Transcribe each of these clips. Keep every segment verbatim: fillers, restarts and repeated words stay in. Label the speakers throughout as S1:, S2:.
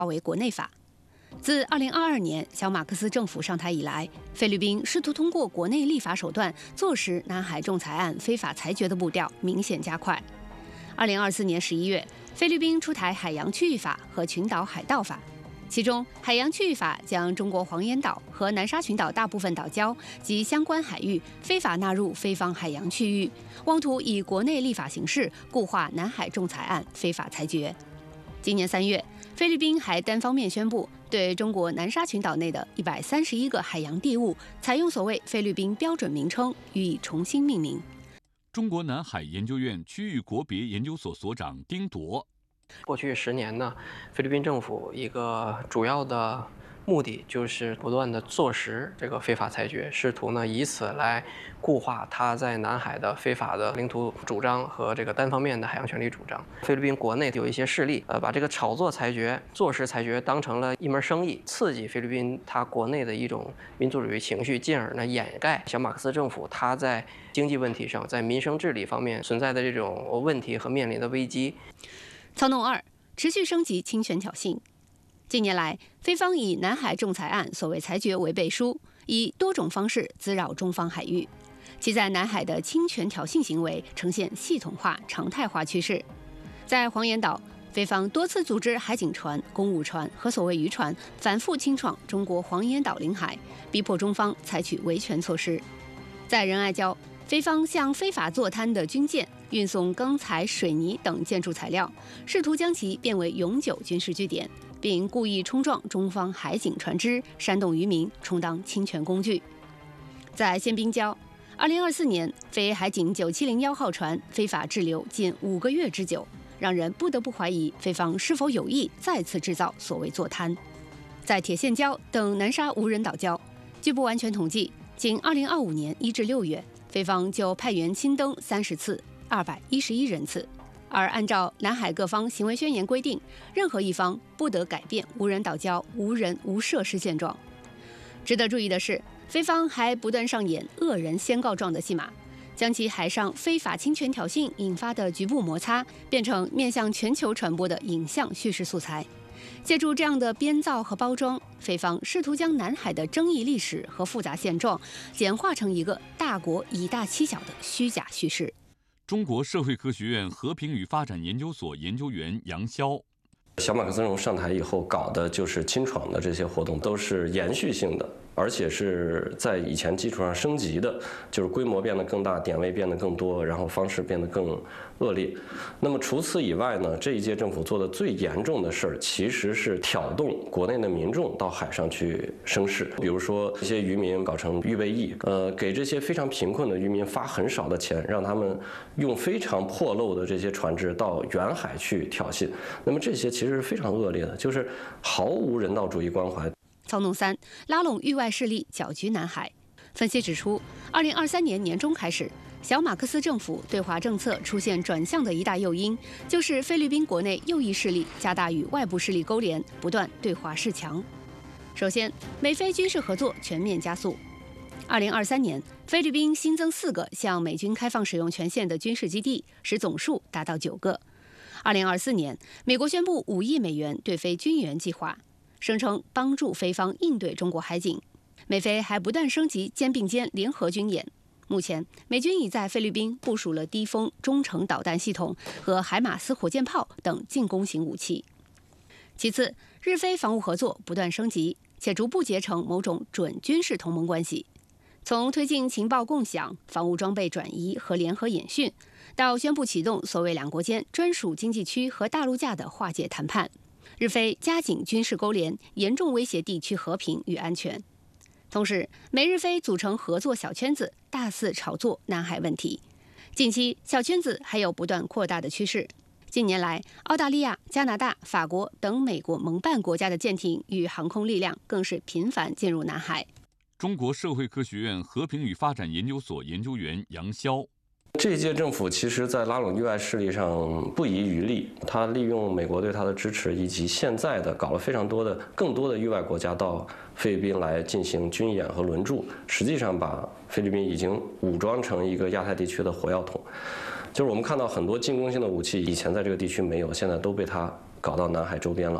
S1: 为国内法。自二零二二年小马克思政府上台以来，菲律宾试图通过国内立法手段坐实南海仲裁案非法裁决的步调明显加快。二零二四年十一月，菲律宾出台海洋区域法和群岛海盗法，其中海洋区域法将中国黄岩岛和南沙群岛大部分岛礁及相关海域非法纳入菲方海洋区域，妄图以国内立法形式固化南海仲裁案非法裁决。今年三月，菲律宾还单方面宣布对中国南沙群岛内的一百三十一个海洋地物采用所谓菲律宾标准名称，予以重新命名。
S2: 中国南海研究院区域国别研究所所长丁铎，
S3: 过去十年呢，菲律宾政府一个主要的目的就是不断的坐实这个非法裁决，试图呢以此来固化他在南海的非法的领土主张和这个单方面的海洋权利主张。菲律宾国内有一些势力，呃，把这个炒作裁决、坐实裁决当成了一门生意，刺激菲律宾它国内的一种民族主义情绪，进而呢掩盖小马克思政府它在经济问题上、在民生治理方面存在的这种问题和面临的危机。
S1: 操弄二，持续升级侵权挑衅。近年来，菲方以南海仲裁案所谓裁决为背书，以多种方式滋扰中方海域，其在南海的侵权挑衅行为呈现系统化、常态化趋势。在黄岩岛，菲方多次组织海警船、公务船和所谓渔船反复侵闯中国黄岩岛领海，逼迫中方采取维权措施。在仁爱礁，菲方向非法坐滩的军舰运送钢材、水泥等建筑材料，试图将其变为永久军事据点，并故意冲撞中方海警船只，煽动渔民，充当侵权工具。在宪兵礁，二零二四年，菲海警九七零一号船非法滞留近五个月之久，让人不得不怀疑菲方是否有意再次制造所谓坐滩。在铁线礁等南沙无人岛礁，据不完全统计，仅二零二五年一至六月，菲方就派员亲登三十次，二百一十一人次。而按照南海各方行为宣言规定，任何一方不得改变无人岛礁无人无设施现状。值得注意的是，菲方还不断上演恶人先告状的戏码，将其海上非法侵权挑衅引发的局部摩擦变成面向全球传播的影像叙事素材。借助这样的编造和包装，菲方试图将南海的争议历史和复杂现状简化成一个大国以大欺小的虚假叙事。
S2: 中国社会科学院和平与发展研究所研究员杨潇，
S4: 小马克思政府上台以后搞的就是清闯的这些活动，都是延续性的，而且是在以前基础上升级的，就是规模变得更大，点位变得更多，然后方式变得更恶劣。那么除此以外呢，这一届政府做的最严重的事儿，其实是挑动国内的民众到海上去生事。比如说，这些渔民搞成预备役，呃，给这些非常贫困的渔民发很少的钱，让他们用非常破漏的这些船只到远海去挑衅。那么这些其实是非常恶劣的，就是毫无人道主义关怀。
S1: 操弄三，拉拢域外势力搅局南海。分析指出，二零二三年年中开始，小马克思政府对华政策出现转向的一大诱因，就是菲律宾国内右翼势力加大与外部势力勾连，不断对华示强。首先，美菲军事合作全面加速。二零二三年，菲律宾新增四个向美军开放使用权限的军事基地，使总数达到九个。二零二四年，美国宣布五亿美元对菲军援计划，声称帮助菲方应对中国海警。美菲还不断升级肩并肩联合军演。目前，美军已在菲律宾部署了低风中程导弹系统和海马斯火箭炮等进攻型武器。其次，日菲防务合作不断升级，且逐步结成某种准军事同盟关系。从推进情报共享、防务装备转移和联合演训，到宣布启动所谓两国间专属经济区和大陆架的划界谈判，日菲加紧军事勾连，严重威胁地区和平与安全。同时，美日菲组成合作小圈子，大肆炒作南海问题。近期，小圈子还有不断扩大的趋势。近年来，澳大利亚、加拿大、法国等美国盟办国家的舰艇与航空力量更是频繁进入南海。
S2: 中国社会科学院和平与发展研究所研究员杨潇，
S4: 这一届政府其实在拉拢域外势力上不遗余力，他利用美国对他的支持，以及现在的搞了非常多的更多的域外国家到菲律宾来进行军演和轮驻，实际上把菲律宾已经武装成一个亚太地区的火药桶。就是我们看到很多进攻性的武器，以前在这个地区没有，现在都被他搞到南海周边了。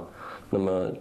S4: 那么